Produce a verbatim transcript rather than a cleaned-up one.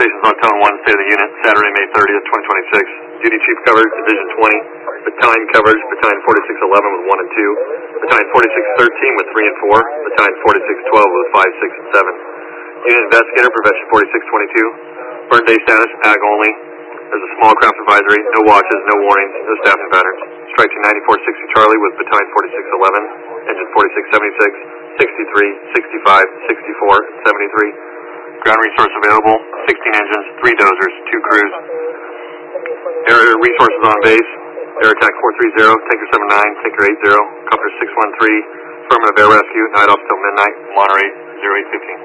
Stations on Tone one, State of the Unit, Saturday, May thirtieth, twenty twenty-six. Duty Chief coverage, Division twenty. Battalion coverage, Battalion forty-six eleven with one and two. Battalion forty-six thirteen with three and four. Battalion forty-six twelve with five, six, and seven. Unit Investigator, Prevention forty-six twenty-two. Burn day status, ag only. There's a small craft advisory, no watches, no warnings, no staffing patterns. Strike to ninety-four sixty Charlie with Battalion forty-six eleven, Engine forty-six seventy-six, sixty-three, sixty-five, sixty-four, seventy-three. Ground resource available, sixteen engines, three dozers, two crews. Air resources on base, Air Attack four three zero, Tanker seven nine, Tanker eight zero, Copter six one three, Affirmative Air Rescue, night off till midnight, Monterey zero eight fifteen.